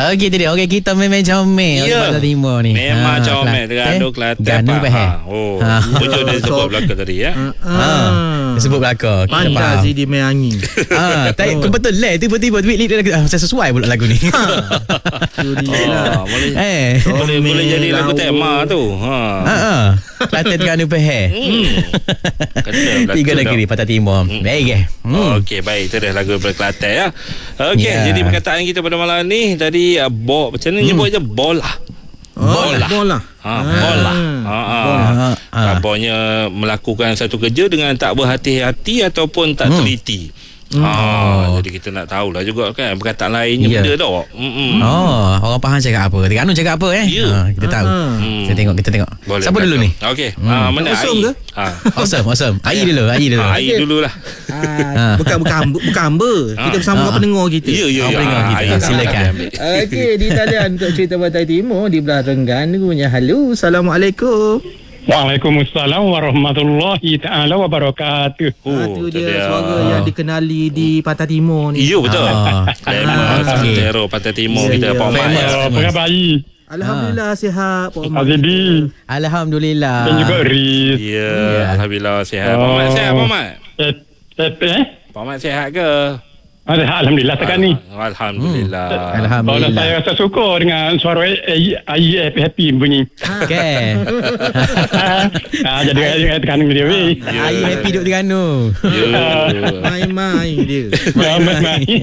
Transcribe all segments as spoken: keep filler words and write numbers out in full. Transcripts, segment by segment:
Okey tu dia. Okey, kita memang comel. Ya. Pada timur ni. Memang Ha, comel. Kelantan. Terengganu, Kelantan. Ganu Pak. Pahang. Ha. Oh, Ha. Pujuk dia sebut belakang tadi ya. Ha. Dia sebut belakang. Kita Pandai faham. si di Meangi. Ah, tak oh. Betul lah. Tiba-tiba tweet lirik dia, ah, saya sesuai pula lagu ni. Tu dia lah. Oh, boleh, eh. boleh, boleh jadi lagu tema tu. Ha. Ha ah. Kelantan Terengganu Pahang. Hmm. Kena belakang Tiga dah. negeri Pantai Timur. Hmm. Baik eh. Hmm. Okey, baik. Itu dah lagu daripada Kelantan ya. Okey, Ya. jadi perkataan kita pada malam ni tadi uh, bo, macam mana nyebut je bola. Bola. Bola. Ha, bola. Ha, ha. Ha, ha. Abangnya melakukan satu kerja dengan tak berhati-hati ataupun tak Hmm. teliti. Hmm. Ha, Oh. jadi kita nak tahulah juga kan perkataan lainnya Ya. benda tau. Hmm. Oh, orang faham cakap apa. Terengganu cakap apa eh? Ya. Ha, kita tahu. Hmm. Kita tengok, kita tengok. Boleh. Siapa dulu ni? Okey. Hmm. Ha, mana Awesome Ai? ke? Ha. Awesome, awesome. Ai dulu, Ai dulu. Ha, Ai dululah. Ah, bukan bukan bukan hamba. Kita bersama dengan Ah. pendengar kita. Ya, ya, Oh, ya. pendengar kita. Ai, Silakan. ambil. Okey, di talian untuk cerita Pantai Timur di belah Terengganu punya. Halo, Assalamualaikum. Waalaikumsalam warahmatullahi taala wabarakatuh. Oh, Ah, tu tu dia dia. suara yang dikenali di Pantai Timur ni. Ya, betul. Ah. Famous Ah, okey. Santero Pantai Timur Ya, kita ya. Pak Mat. Famous. ya. Apa khabar Ayi? Alhamdulillah sihat Pak Omar. Azidi Alhamdulillah. dan juga Riz. Ya, Ya. alhamdulillah sihat. Pak Oh. Mat sihat, Pak Mat. Eh, eh, Pak Mat sihat ke? Alhamdulillah sekarang ni. Alhamdulillah. Kalau Alhamdulillah. saya rasa syukur dengan suara Ayi Ayi happy-happy bunyi. Okey. Ah, jadi saya tekan dia weh. Ya. Ai happy duduk Terengganu. Ya. Main-main dia. Selamat mai.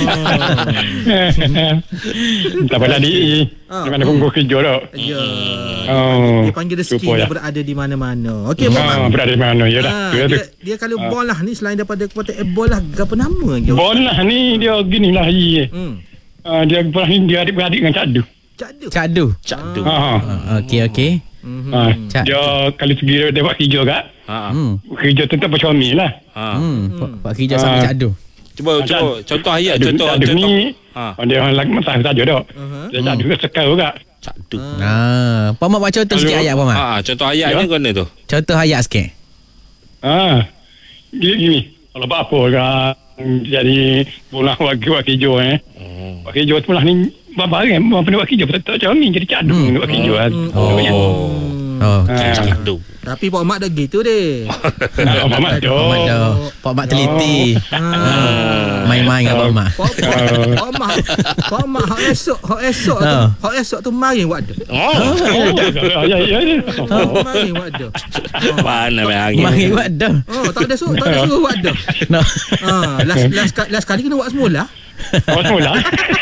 Tak apa tadi. Ah. Di mana kongko kerja dah. Ya. Oh. Dia panggil rezeki Lupa dia ya. berada di mana-mana. Okey Pak Omar. Ah, berada di mana? Ya dah. Ah, Ya tu. dia, dia kalau bola ni selain daripada kekuatan eh, bola apa nama dia? Bola ni dia gini lah Ayi. Hmm. Ah, dia bola ni dia adik-beradik dengan Cak Du. Cak du. Cak Du. Cak du. Ha. Ah, Okey, okey. Mhm. Ha. Cak Dia kali segi dia buat kerja kak. Ha. Hmm. Kerja tetap bersuami lah. Ha. Hmm. Pak- Pak Kijau sama Ah. Cak Du. Cuba cuba contoh ayat Cak Du- contoh Cak Du contoh. ni Ha. dia orang lagi mentah saja dah. Uh-huh. Dia Cak Du ke sekal juga. Cak du. Ah, Pak Mat baca contoh sikit Kalau- ayat Pak Mat. Ha, contoh ayatnya Ya. ke mana tu? Contoh ayat sikit. Ha. Gini gini. Kalau buat apa kan jadi bola buat buat kerja eh. Oh. Buat kerja tu lah ni bapa kan apa buat kerja tak tahu ni jadi Cak Du buat kerja kan. Oh. Oh, okey. Ah. Cak du. Tapi Pak Mak dah gitu deh. Ah, Pak Mat tu. Pak Mat dah. Pak Mat teliti. Ah. Main-main dengan Pak Mat. Pak Pak Pak Mak Pak Mak hak esok hak esok tu Ah. hak esok tu mari buat dah. Oh. Ya ya ya. Mari buat dah. Mana main angin. Mari buat dah. Oh tak ada suruh tak ada suruh buat dah. No. Ah last last ka- last kali kena buat semula. Oh semula.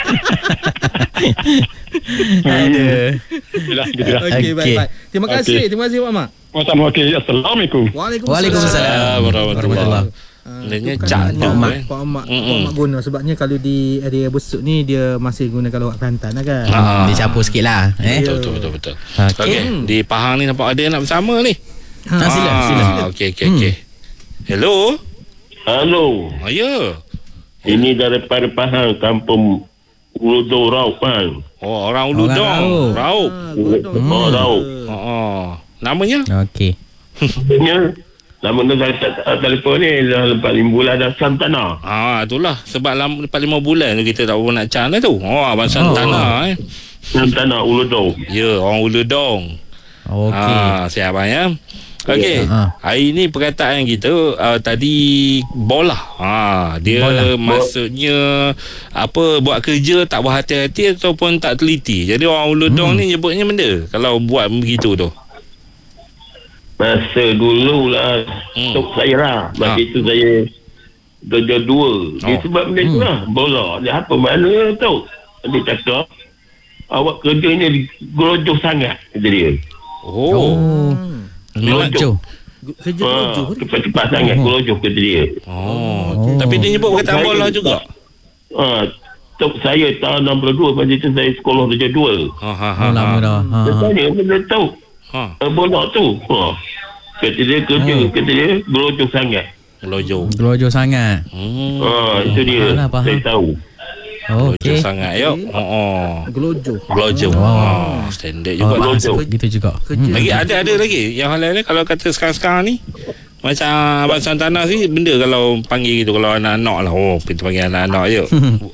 Aduh. Itulah gitulah. Okey Okey. baik baik. Terima kasih Okey. terima kasih Pak Mak. Assalamualaikum. Waalaikumsalam. Waalaikumsalam. Warahmatullahi. Ah, Sebenarnya itu kan Cak Pak Du, Mak eh. Pak Mak Mm-mm. Pak Mak guna sebabnya kalau di area Besut ni dia masih gunakan lawak Kelantan lah kan. Ha. Hmm, dia campur sikit lah. Eh? Betul betul betul betul. Okey. Okey, di Pahang ni nampak ada yang nak bersama ni. Ah, sila, sila. Okey okey okey. Hello. Halo, Oh ya. ini daripada Pahang, kampung Uludo Rauk, Pahang. Oh, orang Orang Uludong. Rauk. Rauk. Ah, godong. Oh, Rauk. Oh, oh. Namanya? Okey. Sebenarnya, nama negara telefon ni dah lepas lima bulan dah Santana. Ah, itulah sebab lam, lepas lima bulan tu kita tak berapa nak can tu. Oh, abang Santana eh. Santana Uludo. Ya, orang Uludong. Okey. Ah, siap abang ya. Okey. Ya. Hari ni perkataan kita uh, tadi bola. Ha, dia Bola. maksudnya apa buat kerja tak berhati-hati ataupun tak teliti. Jadi orang Uludong Hmm. ni nyebutnya benda kalau buat begitu tu. Masa dulu lah, Hmm. Tok saya lah. Masa Ha. itu saya kerja dua. Dia Oh. sebab benda tu lah. Bola. Dia apa mana tu? Dia cakap, awak kerja ni gerojoh sangat. Kata dia. Oh. Oh. Gelojo. Kerja Ha, kerja pun. cepat-cepat sangat gerojoh kata dia. Oh. Oh. Tapi dia nyebut perkataan Saya- bola juga. Ha, Tok saya tahun enam puluh dua, masa itu saya sekolah darjah dua. Ha ha ha. Oh, lama dah. Ha. Dia ha. tanya, benda tahu Ha. uh, bola tu. Ha. Kata dia kerja, Oh. kata dia gerojoh sangat. Lojo. Gelojo sangat. Hmm. Ha, itu dia. Faham lah, faham. Saya tahu. Lojo Okey. sangat yuk. Oh. oh. Gelojo. Lojo. Oh. Oh. Standard Oh, juga. bahasa Gelojo. gitu juga. Kerja. Hmm. Lagi ada ada lagi yang hal lain kalau kata sekarang-sekarang ni macam Abang Santana sih benda kalau panggil gitu kalau anak-anak lah oh kita panggil anak-anak je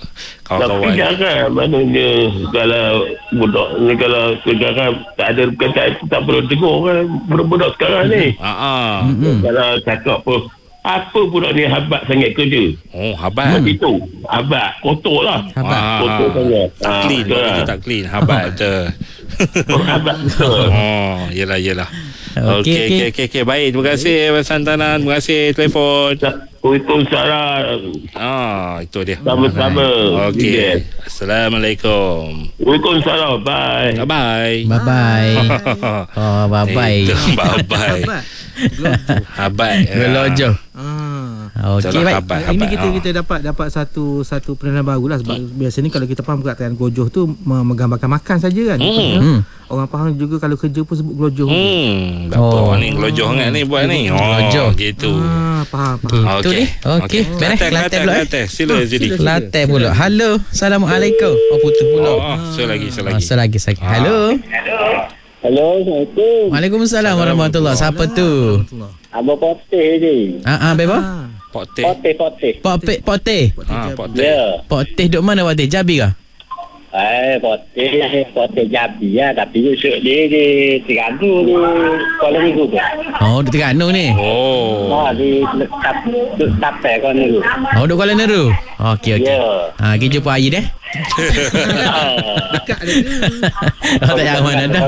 Tapi kawan-kawan. jangan maknanya kalau budak ni kalau sekarang tak ada perkataan itu tak perlu tegur kan budak-budak sekarang ni. Ah, ah. Hmm. Kalau cakap apa apa budak ni habat sangat kerja. Oh, habat. Macam itu. Habat. Kotor lah. Habat. Ah, Kotor sangat. tak clean, betul kita lah. tak clean. Habat je. Habat betul. Oh, yelah, yelah. Okey, Okey, okey. okey, okey. Okay. Baik, terima kasih Abang Santanan. Terima kasih telefon. Waalaikumsalam. Ah, itu dia. Sama-sama. Okey. Assalamualaikum. Waalaikumsalam. Bye. Bye-bye. Bye-bye. Oh, bye-bye. Itu, bye-bye. Habat. Habat. Gelojo. Itulah Ah. Okey, baik. habat, Ini habat. kita Ah. kita dapat dapat satu satu penilaian baru lah sebab biasanya kalau kita faham perkataan glojoh tu me- menggambarkan makan saja kan. Hmm. Hmm. Orang faham juga kalau kerja pun sebut glojoh. Hmm, Oh. apa ni gelojoh sangat ni buat ni. Oh, Gelojoh. gitu. Ah, faham, faham. Itu ni. Okey. Beres. Kelantan, Kelantan Kelantan, pula, eh. Kelantan. Sila Ah, jadi. sila. Kelantan pula. Halo. Assalamualaikum. Oh, putus pula. Oh, so lagi, so Oh, lagi. selagi lagi. Halo. Hello, Assalamualaikum. Waalaikumsalam warahmatullahi. Siapa tu? Abang Poteh ni. Ah, ah, beba. Ah, Pok teh. Poteh, Poteh. Pak Pek Poteh. Ah, pok teh. Ya. Poteh duk mana Poteh? Jabi kah? Eh, Poteh, Poteh Jabi ya. Tapi usuk dia di Terengganu di Kuala Minggu tu. Oh, duk Terengganu ni. Oh. Ha, di letak, letak tapek Kuala Minggu. Oh, duk Kuala Neru. Okey, okey. Ya. Ha, kita jumpa Ayi deh. dekat dia tu. Oh, tak payah mana dah.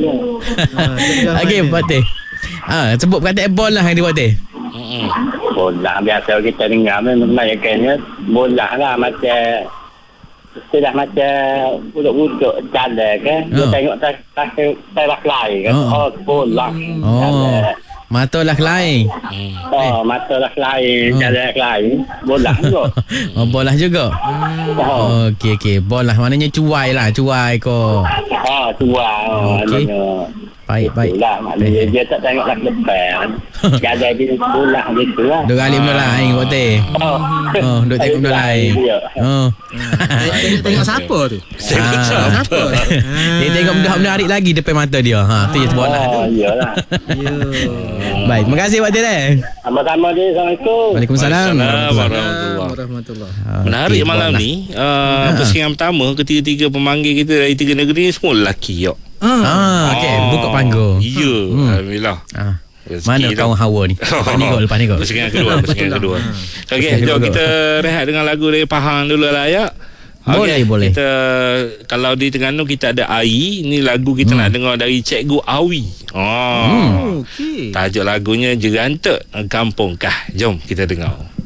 Okey, Poteh. Ah, sebut perkataan bol lah yang dia Poteh. Mm-mm. Bola biasa kita dengar memang kayaknya bola lah macam istilah macam budak-budak jalan kan. Dia Oh. tengok tak tak tak lain kan. Oh. Oh, bola. Oh. Jalan. Mata lah lain. Hmm. Oh, mata lah lain, Oh. jalan lain. Bola juga. Oh, bola juga. Oh, Okey, okey. Bola maknanya cuai lah, cuai ko. oh tua. Oh, Okey. maknanya. Baik, baik. Itulah, maknanya dia tak tengok lah depan. Jalan di bola gitu lah. Duk kali benda lain Poteh. Oh, Oh, duk tengok benda lain. Oh. Tengok, tengok siapa tu? Tengok Ah. Siapa? Dia tengok benda menarik lagi depan mata dia. Ha, tu je bola tu. Oh, iyalah. Ya. Baik, terima kasih Poteh deh. Sama-sama dia. Assalamualaikum. Waalaikumsalam. Waalaikumsalam Warahmatullahi warahmatullahi. wabarakatuh. Menarik Okey, malam bola. ni. Uh, persingan pertama ketiga-tiga pemanggil kita dari tiga negeri ni semua lelaki yok. Ah, okey, buka panggung. Ya, Hmm. alhamdulillah. Ah. Rezeki Mana dah. kawan hawa ni? Lepas ni kot, lepas ni kot. Persingan kedua, persingan kedua. Okey, Persingan jom kedua. kita rehat dengan lagu dari Pahang dulu lah ya. Boleh, Okey, boleh. Kita kalau di Terengganu kita ada Ai, ni lagu kita Hmm. nak dengar dari Cikgu Awi. Oh. Hmm. Okey. Tajuk lagunya Jerantek Kampung Kah. Jom kita dengar.